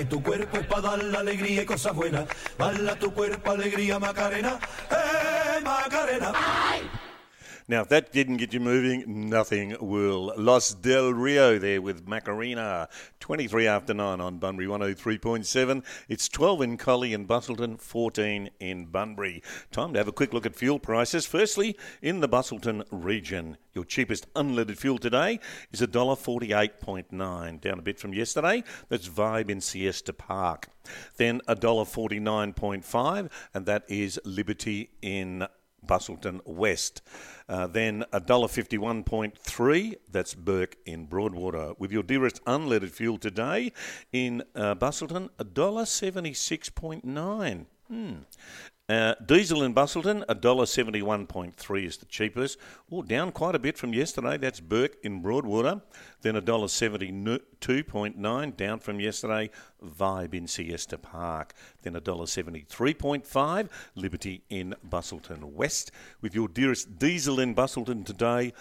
Tu cuerpo es para dar la alegría y cosas buenas. Bala tu cuerpo, alegría, Macarena. Macarena. Now, if that didn't get you moving, nothing will. Los Del Rio there with Macarena. 23 after 9 on Bunbury 103.7. It's 12 in Collie and Bustleton, 14 in Bunbury. Time to have a quick look at fuel prices. Firstly, in the Bustleton region, your cheapest unleaded fuel today is $1.48.9, down a bit from yesterday. That's Vibe in Siesta Park. Then $1.49.5, and that is Liberty in Bustleton West. Then $1.51.3, that's Burke in Broadwater. With your dearest unleaded fuel today in Bustleton, $1.76.9. Diesel in Bustleton, $1.71.3 is the cheapest. Oh, down quite a bit from yesterday. That's Burke in Broadwater. Then $1.72.9, down from yesterday. Vibe in Siesta Park. Then $1.73.5, Liberty in Bustleton West. With your dearest diesel in Bustleton today,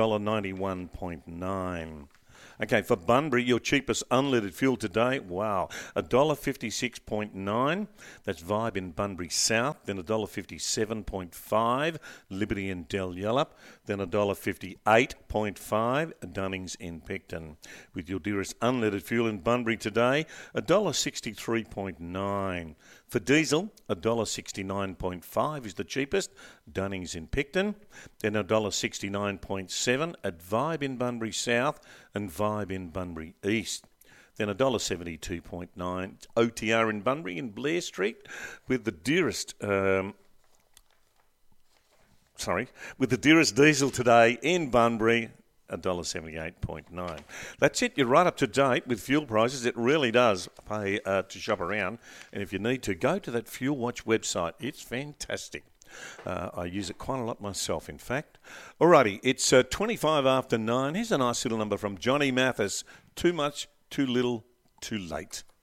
$1.91.9. Okay, for Bunbury, your cheapest unleaded fuel today, wow, $1.56.9. That's Vibe in Bunbury South. Then $1.57.5, Liberty in Del Yallop. Then $1.58.5, Dunnings in Picton. With your dearest unleaded fuel in Bunbury today, $1.63.9. For diesel, $1.69.5 is the cheapest, Dunnings in Picton. Then $1.69.7 at Vibe in Bunbury South and Vibe in Bunbury East. Then $1.72.9 OTR in Bunbury in Blair Street with the dearest diesel today in Bunbury, $1.78.9. That's it. You're right up to date with fuel prices. It really does pay to shop around. And if you need to, go to that Fuel Watch website. It's fantastic. I use it quite a lot myself, in fact. Alrighty, it's 25 after 9. Here's a nice little number from Johnny Mathis. Too much, too little, too late.